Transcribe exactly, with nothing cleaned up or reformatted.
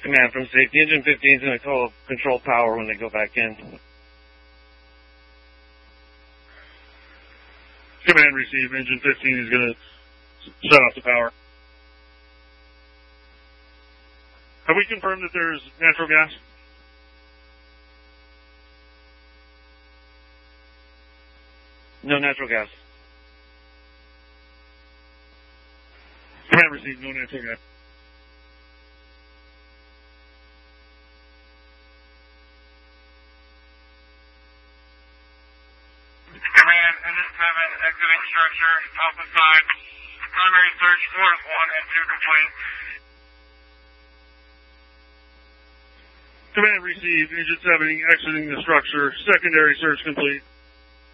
Command from safety. Engine fifteen is going to call control power when they go back in. Command receive. Engine fifteen is going to shut off the power. Have we confirmed that there's natural gas? No natural gas. Command receive. No natural gas. Command, Engine seven, exiting structure, Alpha side. Primary search, floors one and two complete. Command receive. Engine seven exiting the structure. Secondary search complete.